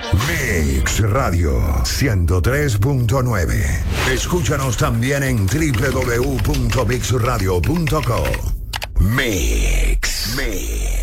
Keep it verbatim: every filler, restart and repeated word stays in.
Mix Radio ciento tres punto nueve. Escúchanos también en doble u doble u doble u punto mix radio punto com. Mix. Mix.